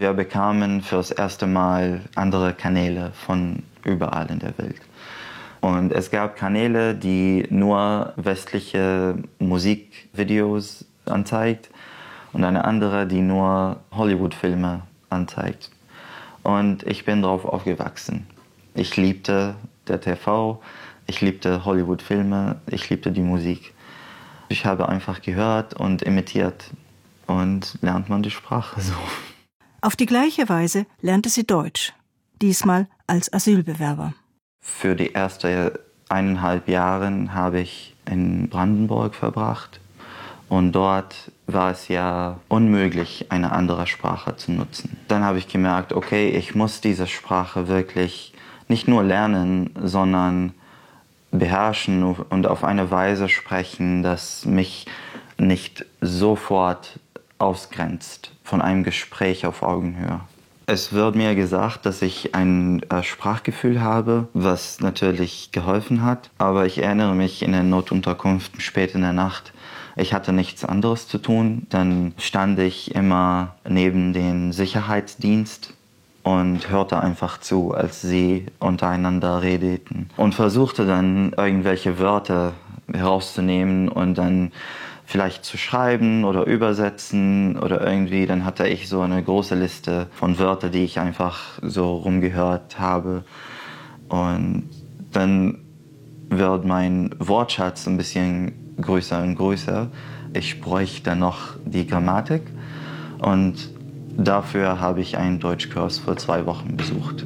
Wir bekamen fürs erste Mal andere Kanäle von überall in der Welt. Und es gab Kanäle, die nur westliche Musikvideos anzeigt und eine andere, die nur Hollywood-Filme anzeigt. Und ich bin darauf aufgewachsen. Ich liebte der TV, ich liebte Hollywood-Filme, ich liebte die Musik. Ich habe einfach gehört und imitiert und lernt man die Sprache so. Auf die gleiche Weise lernte sie Deutsch, diesmal als Asylbewerber. Für die ersten 1,5 Jahre habe ich in Brandenburg verbracht. Und dort war es ja unmöglich, eine andere Sprache zu nutzen. Dann habe ich gemerkt, okay, ich muss diese Sprache wirklich nicht nur lernen, sondern beherrschen und auf eine Weise sprechen, dass mich nicht sofort ausgrenzt von einem Gespräch auf Augenhöhe. Es wird mir gesagt, dass ich ein Sprachgefühl habe, was natürlich geholfen hat. Aber ich erinnere mich in der Notunterkunft spät in der Nacht. Ich hatte nichts anderes zu tun. Dann stand ich immer neben dem Sicherheitsdienst und hörte einfach zu, als sie untereinander redeten. Und versuchte dann irgendwelche Wörter herauszunehmen und dann vielleicht zu schreiben oder übersetzen oder irgendwie. Dann hatte ich so eine große Liste von Wörtern, die ich einfach so rumgehört habe. Und dann wird mein Wortschatz ein bisschen größer und größer. Ich bräuchte noch die Grammatik und dafür habe ich einen Deutschkurs für 2 Wochen besucht.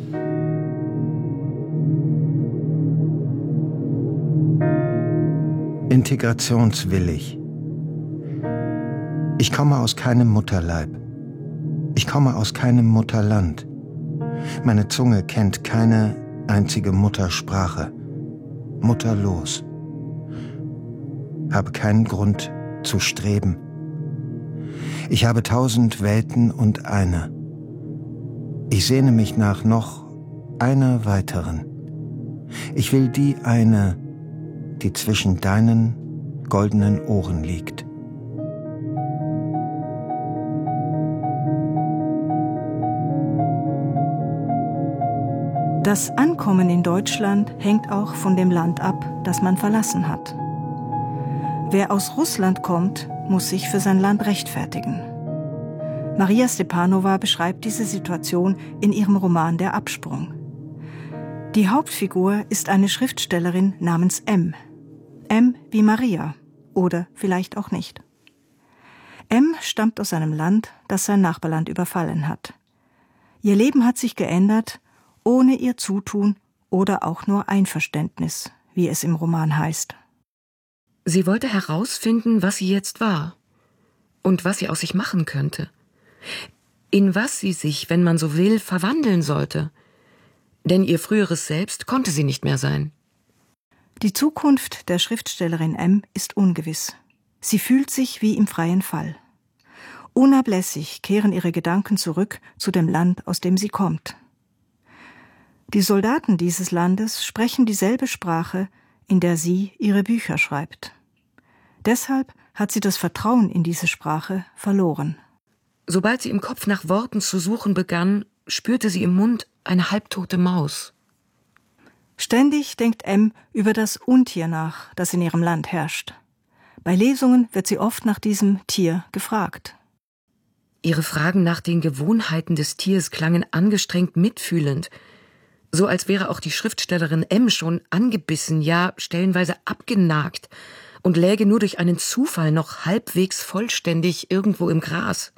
Integrationswillig. Ich komme aus keinem Mutterleib. Ich komme aus keinem Mutterland. Meine Zunge kennt keine einzige Muttersprache. Mutterlos. Habe keinen Grund zu streben. Ich habe 1000 Welten und eine. Ich sehne mich nach noch einer weiteren. Ich will die eine, die zwischen deinen goldenen Ohren liegt. Das Ankommen in Deutschland hängt auch von dem Land ab, das man verlassen hat. Wer aus Russland kommt, muss sich für sein Land rechtfertigen. Maria Stepanova beschreibt diese Situation in ihrem Roman Der Absprung. Die Hauptfigur ist eine Schriftstellerin namens M. M wie Maria oder vielleicht auch nicht. M stammt aus einem Land, das sein Nachbarland überfallen hat. Ihr Leben hat sich geändert, ohne ihr Zutun oder auch nur Einverständnis, wie es im Roman heißt. Sie wollte herausfinden, was sie jetzt war und was sie aus sich machen könnte. In was sie sich, wenn man so will, verwandeln sollte. Denn ihr früheres Selbst konnte sie nicht mehr sein. Die Zukunft der Schriftstellerin M ist ungewiss. Sie fühlt sich wie im freien Fall. Unablässig kehren ihre Gedanken zurück zu dem Land, aus dem sie kommt. Die Soldaten dieses Landes sprechen dieselbe Sprache, in der sie ihre Bücher schreibt. Deshalb hat sie das Vertrauen in diese Sprache verloren. Sobald sie im Kopf nach Worten zu suchen begann, spürte sie im Mund eine halbtote Maus. Ständig denkt M über das Untier nach, das in ihrem Land herrscht. Bei Lesungen wird sie oft nach diesem Tier gefragt. Ihre Fragen nach den Gewohnheiten des Tiers klangen angestrengt mitfühlend, so als wäre auch die Schriftstellerin M schon angebissen, ja stellenweise abgenagt und läge nur durch einen Zufall noch halbwegs vollständig irgendwo im Gras.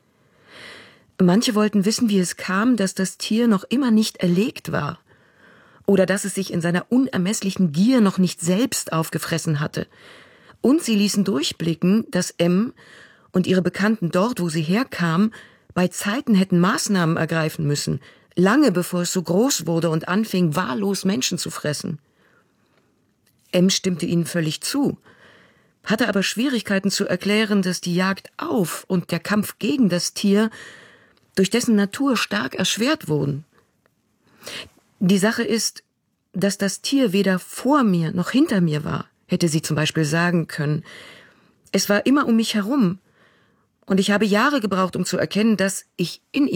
Manche wollten wissen, wie es kam, dass das Tier noch immer nicht erlegt war oder dass es sich in seiner unermesslichen Gier noch nicht selbst aufgefressen hatte. Und sie ließen durchblicken, dass M und ihre Bekannten dort, wo sie herkam, bei Zeiten hätten Maßnahmen ergreifen müssen, lange bevor es so groß wurde und anfing, wahllos Menschen zu fressen. M stimmte ihnen völlig zu, hatte aber Schwierigkeiten zu erklären, dass die Jagd auf und der Kampf gegen das Tier durch dessen Natur stark erschwert wurden. Die Sache ist, dass das Tier weder vor mir noch hinter mir war, hätte sie zum Beispiel sagen können. Es war immer um mich herum, und ich habe Jahre gebraucht, um zu erkennen, dass ich in